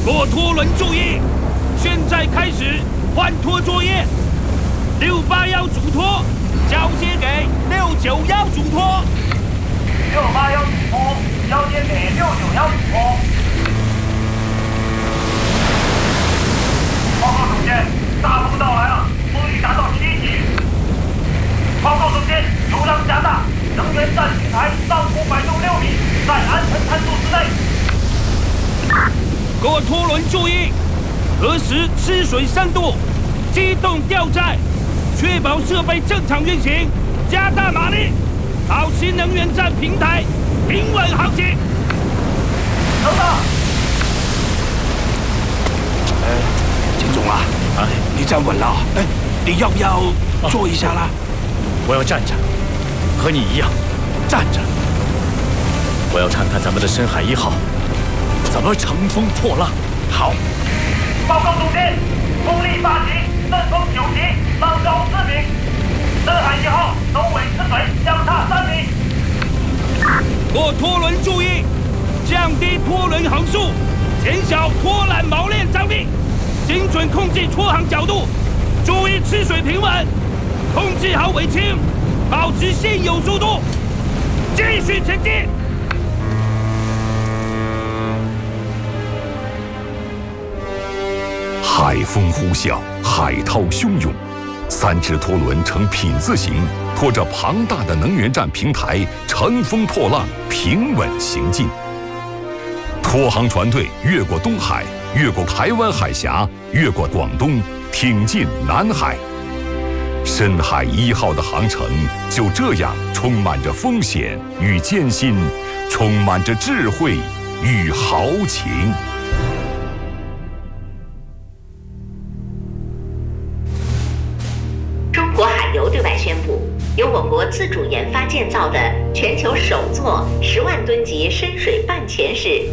各拖轮注意，现在开始换拖作业。681主拖交接给691主拖。 681主拖交接给691主拖。报告总监，大风到来了，风力达到7级。报告总监，油量加大，能源站平台上浮摆动6米，在安全参数之内。 各拖轮注意，核实吃水深度，机动吊载，确保设备正常运行，加大马力，保持能源站平台平稳航行。 收到。 金总啊，你站稳了，你要不要坐一下啦？ 我要站着，和你一样，站着。我要看看咱们的深海1号怎么乘风破浪。 好。 报告总监，风力8级，阵风9级，浪高4米。深海1号首尾吃水，相差3米。 各拖轮注意，降低拖轮航速，减小拖缆锚链张力，精准控制拖航角度，注意吃水平稳，控制好尾倾，保持现有速度，继续前进。 海风呼啸，海涛汹涌，3只拖轮呈品字形，拖着庞大的能源站平台，乘风破浪，平稳行进。拖航船队越过东海，越过台湾海峡，越过广东，挺进南海。深海1号的航程就这样充满着风险与艰辛，充满着智慧与豪情。 中国海油对外宣布，由我国自主研发建造的全球首座10万吨级深水半潜式